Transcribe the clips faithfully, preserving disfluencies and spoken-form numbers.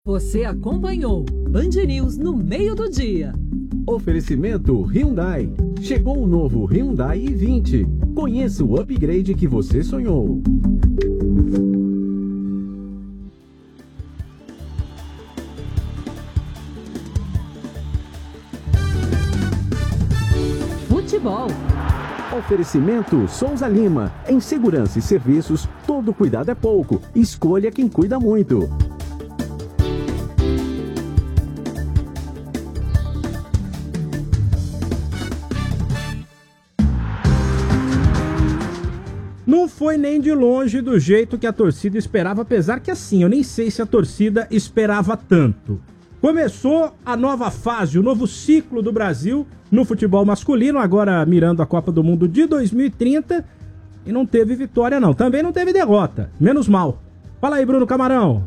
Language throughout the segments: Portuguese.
Você acompanhou Band News no meio do dia. Oferecimento Hyundai. Chegou o novo Hyundai i vinte. Conheça o upgrade que você sonhou. Futebol. Oferecimento Souza Lima. Em segurança e serviços, todo cuidado é pouco. Escolha quem cuida muito. Não foi nem de longe do jeito que a torcida esperava, apesar que assim, eu nem sei se a torcida esperava tanto. Começou a nova fase, o novo ciclo do Brasil no futebol masculino, agora mirando a Copa do Mundo de dois mil e trinta, e não teve vitória não, também não teve derrota, menos mal. Fala aí, Bruno Camarão.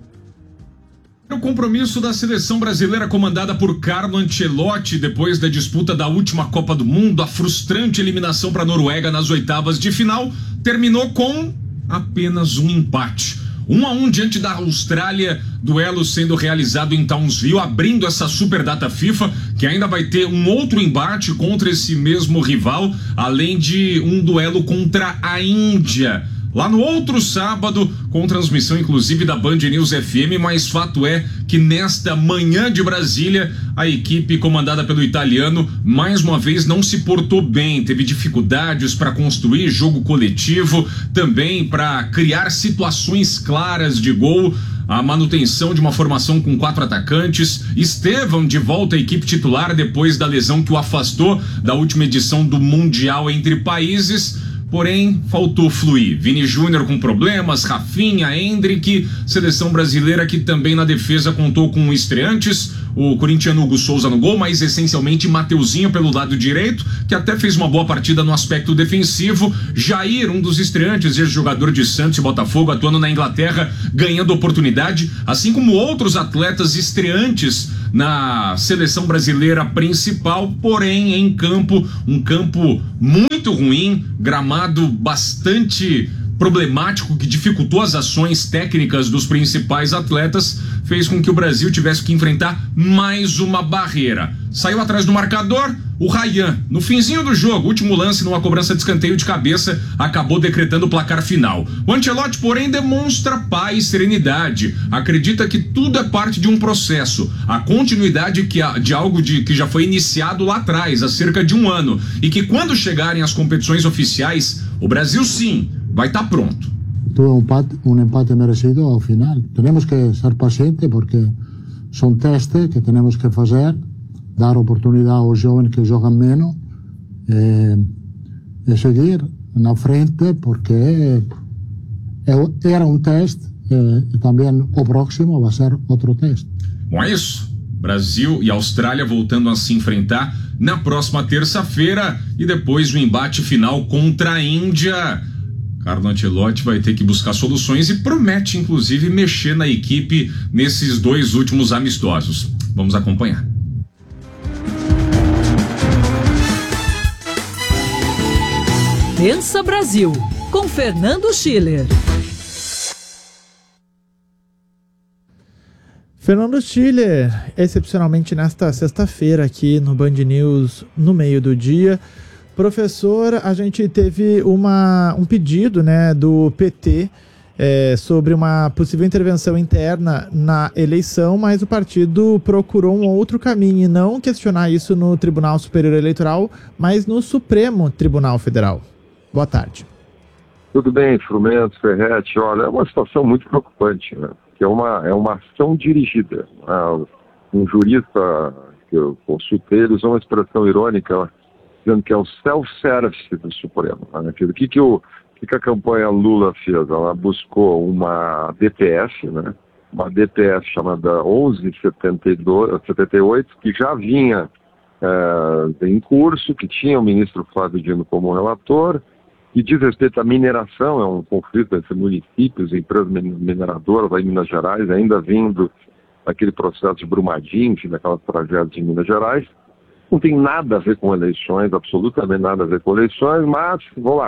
O compromisso da seleção brasileira comandada por Carlo Ancelotti depois da disputa da última Copa do Mundo, a frustrante eliminação para a Noruega nas oitavas de final, terminou com apenas um empate. Um a um diante da Austrália, duelo sendo realizado em Townsville, abrindo essa super data FIFA, que ainda vai ter um outro embate contra esse mesmo rival, além de um duelo contra a Índia. Lá no outro sábado, com transmissão inclusive da Band News F M, mas fato é que nesta manhã de Brasília, a equipe comandada pelo italiano, mais uma vez não se portou bem, teve dificuldades para construir jogo coletivo, também para criar situações claras de gol, a manutenção de uma formação com quatro atacantes, Estevão de volta à equipe titular depois da lesão que o afastou da última edição do Mundial entre países. Porém, faltou fluir. Vini Júnior com problemas, Rafinha, Endrick, seleção brasileira que também na defesa contou com estreantes, o corintiano Hugo Souza no gol, mas essencialmente Mateuzinho pelo lado direito, que até fez uma boa partida no aspecto defensivo. Jair, um dos estreantes, ex-jogador de Santos e Botafogo, atuando na Inglaterra, ganhando oportunidade, assim como outros atletas estreantes na seleção brasileira principal, porém em campo, um campo muito ruim, gramado bastante problemático que dificultou as ações técnicas dos principais atletas, fez com que o Brasil tivesse que enfrentar mais uma barreira. Saiu atrás do marcador, o Ryan, no finzinho do jogo, último lance numa cobrança de escanteio de cabeça, acabou decretando o placar final. O Ancelotti, porém, demonstra paz e serenidade, acredita que tudo é parte de um processo, a continuidade que há, de algo de, que já foi iniciado lá atrás, há cerca de um ano, e que quando chegarem as competições oficiais, o Brasil sim vai estar pronto. Tuvo un empate, un empate merecido ao final. Tenemos que ser pacientes porque são testes que temos que fazer, dar oportunidade aos jovens que jogam menos e, e seguir na frente porque era um teste e também o próximo vai ser outro teste. Bom, é isso. Brasil e Austrália voltando a se enfrentar na próxima terça-feira e depois o embate final contra a Índia. Carlo Ancelotti vai ter que buscar soluções e promete, inclusive, mexer na equipe nesses dois últimos amistosos. Vamos acompanhar. Pensa Brasil, com Fernando Schiller. Fernando Schiller, excepcionalmente nesta sexta-feira aqui no Band News, no meio do dia. Professor, a gente teve uma, um pedido, né, do P T é, sobre uma possível intervenção interna na eleição, mas o partido procurou um outro caminho e não questionar isso no Tribunal Superior Eleitoral, mas no Supremo Tribunal Federal. Boa tarde. Tudo bem, Frumento, Ferretti. Olha, é uma situação muito preocupante, né? Que é uma, é uma ação dirigida. Né? Um jurista que eu consultei, ele usou uma expressão irônica, dizendo que é o self-service do Supremo. Né? O que, que, o, que, que a campanha Lula fez? Ela buscou uma D P F, né? Uma D P F chamada onze setenta e oito, que já vinha é, em curso, que tinha o ministro Flávio Dino como relator, que diz respeito à mineração, é um conflito entre municípios e empresas mineradoras lá em Minas Gerais, ainda vindo daquele processo de Brumadinho, enfim, daquela tragédia de Minas Gerais. Não tem nada a ver com eleições, absolutamente nada a ver com eleições, mas, vamos lá,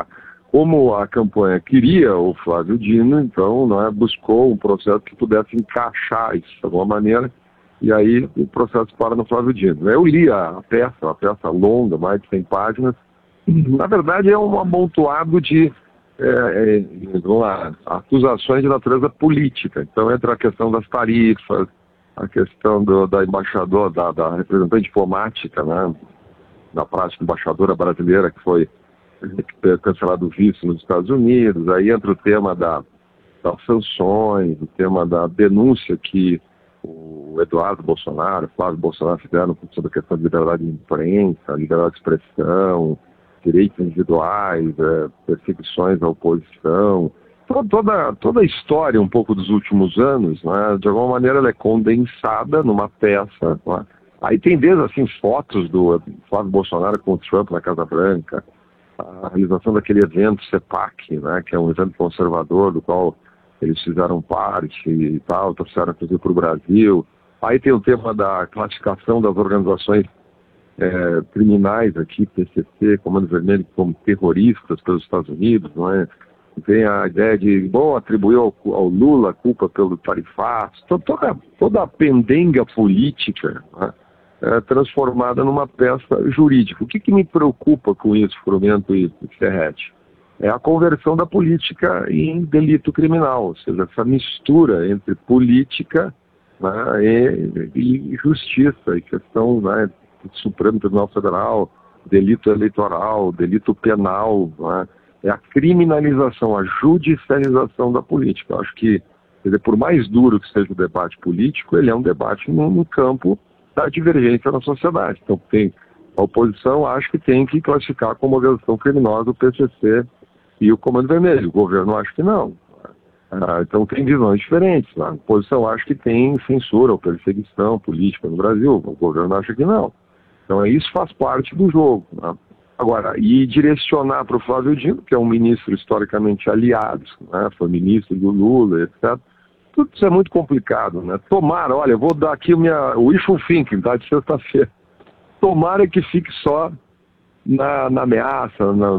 Como a campanha queria o Flávio Dino, então não é, buscou um processo que pudesse encaixar isso de alguma maneira, e aí o processo para no Flávio Dino. Eu li a peça, uma peça longa, mais de cem páginas. Na verdade é um amontoado de é, é, lá, acusações de natureza política. Então entra a questão das tarifas, a questão do, da embaixadora, da, da representante diplomática, né, na prática embaixadora brasileira, que foi cancelado o visto nos Estados Unidos. Aí entra o tema da, das sanções, o tema da denúncia que o Eduardo Bolsonaro, o Flávio Bolsonaro fizeram sobre a questão de liberdade de imprensa, liberdade de expressão, direitos individuais, é, perseguições à oposição. Toda, toda, toda a história um pouco dos últimos anos, né, de alguma maneira ela é condensada numa peça. Né? Aí tem desde assim, fotos do Flávio Bolsonaro com o Trump na Casa Branca, a realização daquele evento CEPAC, né, que é um evento conservador do qual eles fizeram parte e tal, trouxeram inclusive para o Brasil. Aí tem o tema da classificação das organizações é, criminais aqui, P C C, Comando Vermelho, como terroristas pelos Estados Unidos, não é? Tem a ideia de, bom, atribuir ao, ao Lula a culpa pelo tarifato, toda, toda a pendenga política, né, é transformada numa peça jurídica. O que, que me preocupa com isso, Frumento e Ferretti? É a conversão da política em delito criminal, ou seja, essa mistura entre política, né, e, e justiça, e questão, né, do Supremo Tribunal Federal, delito eleitoral, delito penal, né, é a criminalização, a judicialização da política. Eu acho que, quer dizer, por mais duro que seja o debate político, ele é um debate no, no campo da divergência na sociedade. Então, tem, a oposição acha que tem que classificar como organização criminosa o P C C e o Comando Vermelho. O governo acha que não. Ah, então, tem visões diferentes. A oposição acha que tem censura ou perseguição política no Brasil. O governo acha que não. Então, isso faz parte do jogo. Né? Agora, e direcionar para o Flávio Dino, que é um ministro historicamente aliado, né? Foi ministro do Lula, etcétera. Tudo isso é muito complicado, né? Tomara, olha, eu vou dar aqui o minha o wishful thinking, tá? De sexta-feira. Tomara que fique só na, na ameaça, na,